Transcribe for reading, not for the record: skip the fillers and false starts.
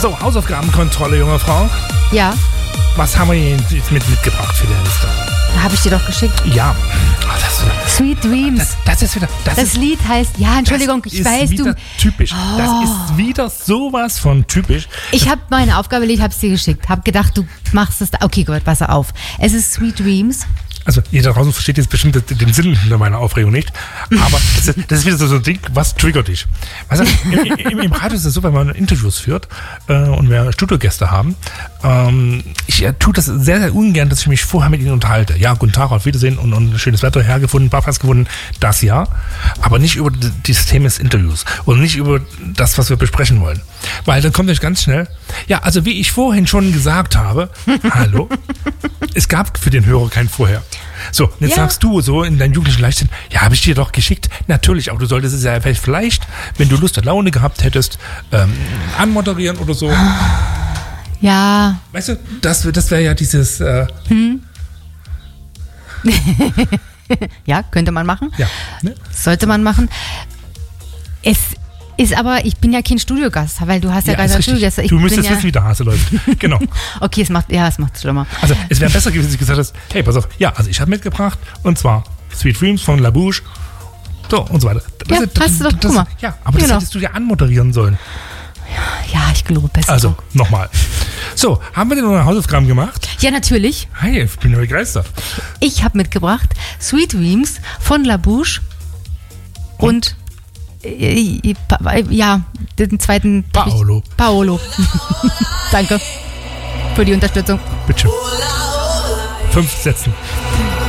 So, Hausaufgabenkontrolle, junge Frau. Ja. Was haben wir jetzt mitgebracht für den Liste? Habe ich dir doch geschickt. Ja. Sweet Dreams. Das ist wieder... Das Lied heißt... Ja, Entschuldigung, ich weiß, du... Das ist wieder typisch. Oh. Das ist wieder sowas von typisch. Ich habe meine Aufgabe, ich habe es dir geschickt. Habe gedacht, du machst es... Okay, gut, pass auf. Es ist Sweet Dreams. Also, ihr da draußen versteht jetzt bestimmt den Sinn hinter meiner Aufregung nicht. Aber das ist wieder so ein Ding, was triggert dich. Weißt du, im Radio ist es so, wenn man Interviews führt und wir Studiogäste haben, ich tue das sehr, sehr ungern, dass ich mich vorher mit ihnen unterhalte. Ja, guten Tag, auf Wiedersehen und schönes Wetter hergefunden, Parkplatz gefunden, das ja. Aber nicht über das Thema des Interviews und nicht über das, was wir besprechen wollen. Weil dann kommt euch ganz schnell, ja, also wie ich vorhin schon gesagt habe, hallo, es gab für den Hörer kein Vorher. So, und jetzt sagst du so in deinem jugendlichen Leichtsinn, ja, habe ich dir doch geschickt. Natürlich, aber du solltest es ja vielleicht, wenn du Lust und Laune gehabt hättest, anmoderieren oder so. Ja. Weißt du, das wäre ja dieses... Ja, könnte man machen. Ja. Ne? Sollte man machen. Es ist aber, ich bin ja kein Studiogast, weil du hast ja gerade ein Studiogast. Du müsstest wissen, wie der Hase läuft. Genau. Okay, es macht schlimmer. Also, es wäre besser gewesen, wenn du gesagt hast, hey, pass auf, ja, also ich habe mitgebracht, und zwar Sweet Dreams von La Bouche. So, und so weiter. Hast du doch, guck mal. Ja, aber das hättest du ja anmoderieren sollen. Ja, ich gelobe besser. Also, nochmal. So, haben wir denn noch Hausaufgaben gemacht? Ja, natürlich. Hey, ich bin ja begeistert. Ich habe mitgebracht Sweet Dreams von La Bouche und ja, den zweiten... Paolo. Danke für die Unterstützung. Bitte. 5 Sätzen.